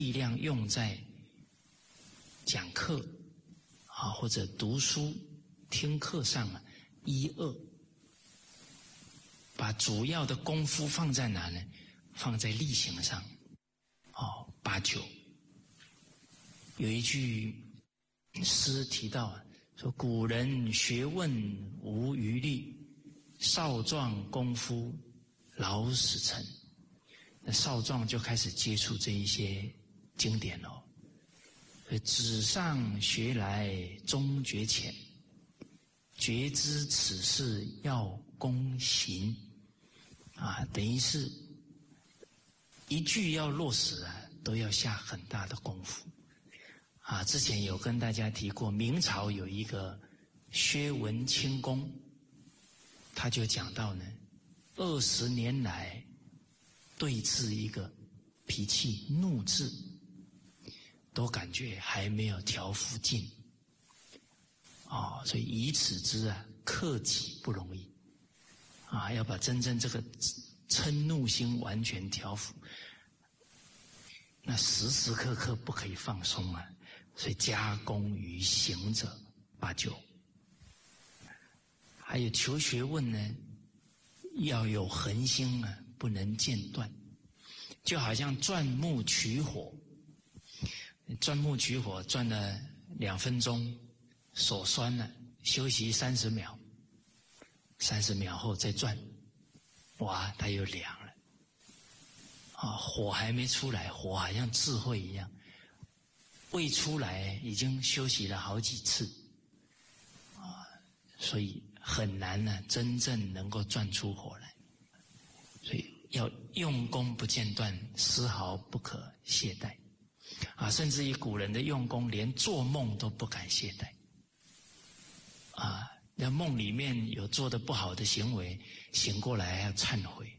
力量用在讲课或者读书听课上1、2，把主要的功夫放在哪呢？放在力行上。8、9。有一句诗提到说，古人学问无余力，少壮功夫老死成。那少壮就开始接触这一些经典了。所以纸上学来终觉浅，觉知此事要躬行。等于是一句要落实都要下很大的功夫。之前有跟大家提过，明朝有一个薛文清公，他就讲到呢，20年来对治一个脾气怒字，都感觉还没有调伏尽。所以以此之克己不容易。要把真正这个嗔怒心完全调伏，那时时刻刻不可以放松所以加功于行者8、9。还有求学问呢，要有恒心不能间断。就好像钻木取火，钻木取火钻了2分钟，手酸了，休息30秒，30秒后再钻，哇，它又凉了。火还没出来，火好像智慧一样，未出来已经休息了好几次。所以很难真正能够钻出火来。所以要用功不间断，丝毫不可懈怠。甚至于古人的用功，连做梦都不敢懈怠。那梦里面有做得不好的行为，醒过来还要忏悔。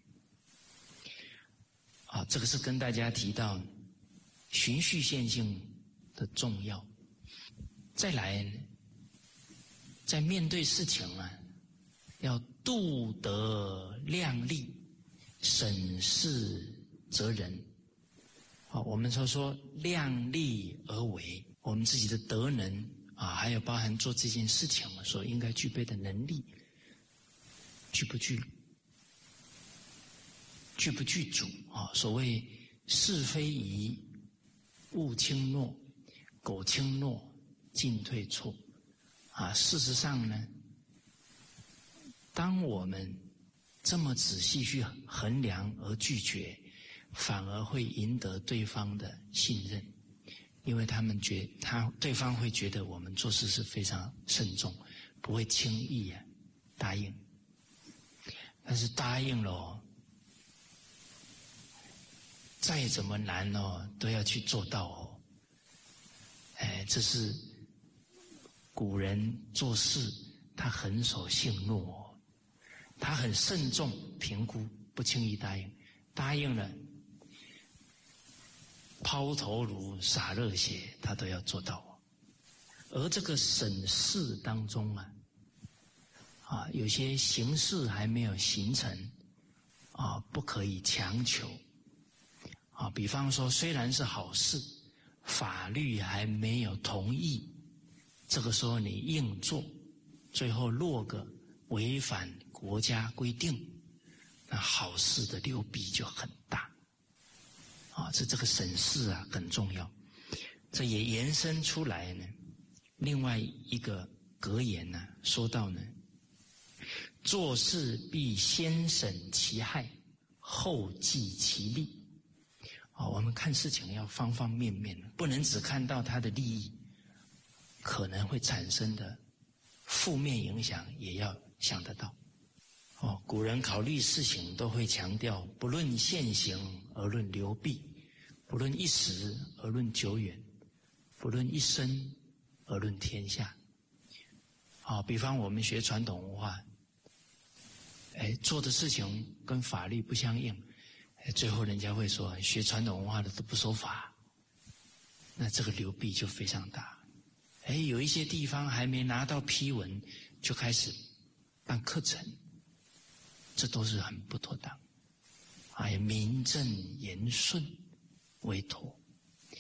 这个是跟大家提到循序渐进的重要。再来，在面对事情要度德量力，审视责人。我们说量力而为，我们自己的德能还有包含做这件事情所应该具备的能力，具不具足。所谓是非宜，勿轻诺，苟轻诺，进退错。事实上呢，当我们这么仔细去衡量而拒绝，反而会赢得对方的信任，因为对方会觉得我们做事是非常慎重，不会轻易答应。但是答应了再怎么难都要去做到这是古人做事他很守信诺他很慎重评估，不轻易答应。答应了，抛头颅洒热血，他都要做到。而这个审视当中有些形式还没有形成不可以强求比方说虽然是好事，法律还没有同意，这个时候你硬做，最后落个违反国家规定，那好事的流弊就很大这个审视很重要。这也延伸出来呢，另外一个格言说到呢，做事必先审其害，后计其利。我们看事情要方方面面，不能只看到它的利益，可能会产生的负面影响也要想得到。古人考虑事情都会强调，不论现行而论流弊，不论一时而论久远，不论一生而论天下。比方我们学传统文化，做的事情跟法律不相应，最后人家会说学传统文化的都不守法，那这个流弊就非常大。有一些地方还没拿到批文就开始办课程，这都是很不妥当。名正言顺为妥。